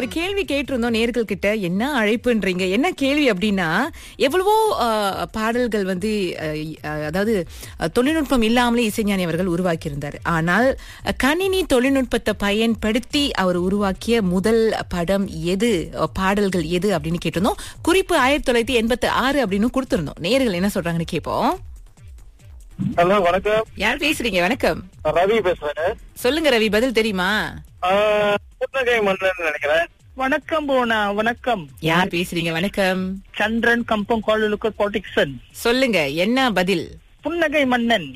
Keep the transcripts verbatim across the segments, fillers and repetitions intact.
ஒரு கேள்வி கேட்டிருந்தோம் நேர்கள் கிட்ட. என்ன அழைப்புன்றீங்க, என்ன கேள்வி அப்படின்னா, எவ்வளவோ அஹ், பாடல்கள் வந்து அஹ், அஹ், அதாவது அஹ், தொழில்நுட்பம் இல்லாமலே இசைஞானி அவர்கள் உருவாக்கி இருந்தார். ஆனால் அஹ், கணினி தொழில்நுட்பத்தை பயன்படுத்தி அவர் உருவாக்கிய முதல் படம் எது, அஹ், பாடல்கள் எது அப்படின்னு கேட்டிருந்தோம். குறிப்பு ஆயிரத்தி தொள்ளாயிரத்தி எண்பத்தி ஆறு அப்படின்னு கொடுத்திருந்தோம். நேர்கள் என்ன சொல்றாங்கன்னு கேட்போம். ஹலோ, வணக்கம். யார் பேசுறீங்க? வணக்கம். ரவி பேசுறேன். சொல்லுங்க ரவி, பதில் தெரியுமா? ஆஹ், புன்னகை மன்னன் நினைக்கிறேன். வணக்கம் போனா. வணக்கம். யார் பேசுறீங்க? வணக்கம். சந்திரன் கம்பம் கோலுக்கு கோட்டிக்சன். சொல்லுங்க, என்ன பதில்? புன்னகை மன்னன்.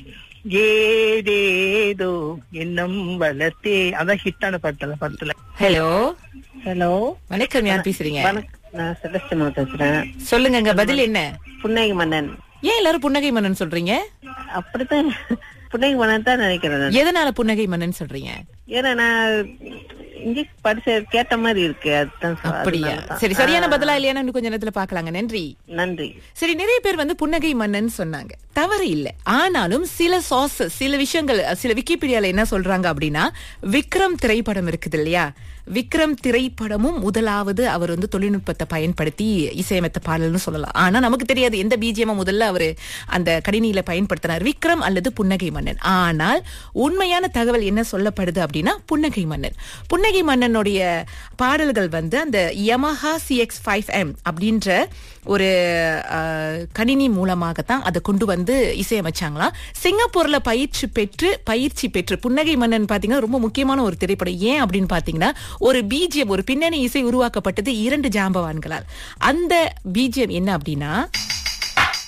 ஏதேதோ இன்னும் வளர்த்தே. அதான் ஹிட்டான பாட்டுல படத்துல. ஹலோ ஹலோ, வணக்கம். யார் பேசுறீங்க? வணக்கம். நான் செலஸ்டிமா பேசுறேன். சொல்லுங்க, பதில் என்ன? புன்னகை மன்னன். ஏன் எல்லாரும் புன்னகை மன்னன் சொல்றீங்க? அப்படித்தான் புன்னகை மன்னன் தான் நினைக்கிறேன் நான். எதனால புன்னகை மன்னன் சொல்றீங்க? ஏன்னா நான் இங்க படிச்ச கேட்ட மாதிரி இருக்கு, அதுதான் சொ- அப்படியா? அதனாலதான். சரி, சரியான ஆ, பதிலா இல்லையான்னு இன்னும் கொஞ்ச நேரத்துல பாக்கலாங்க. நன்றி. நன்றி. சரி, நிறைய பேர் வந்து புன்னகை மன்னன் சொன்னாங்க, தவறு இல்ல. ஆனாலும் சில சாஸ், சில விஷயங்கள், சில விக்கிபீடியால என்ன சொல்றாங்க அப்படின்னா, விக்ரம் திரைப்படம் இருக்குது இல்லையா, விக்ரம் திரைப்படமும் முதலாவது அவர் வந்து தொழில்நுட்பத்தை பயன்படுத்தி இசையமைத்த பாடல்னு சொல்லலாம். ஆனா நமக்கு தெரியாது எந்த பிஜிஎம் முதல்ல அவரு அந்த கணினியில பயன்படுத்தினார், விக்ரம் அல்லது புன்னகை மன்னன். ஆனால் உண்மையான தகவல் என்ன சொல்லப்படுது அப்படின்னா, புன்னகை மன்னன். புன்னகை மன்னனுடைய பாடல்கள் வந்து அந்த Yamaha C X five M அப்படின்ற ஒரு அஹ், கணினி மூலமாகத்தான் அதை கொண்டு வந்து இசையமைச்சாங்களாம். சிங்கப்பூர்ல பயிற்சி பெற்று பயிற்சி பெற்று புன்னகை மன்னன் பாத்தீங்கன்னா ரொம்ப முக்கியமான ஒரு திரைப்படம். ஏன் அப்படின்னு பாத்தீங்கன்னா, ஒரு பிஜிஎம், ஒரு பின்னணி இசை உருவாக்கப்பட்டது இரண்டு ஜாம்பவான்களால். அந்த பிஜிஎம் என்ன அப்படின்னா,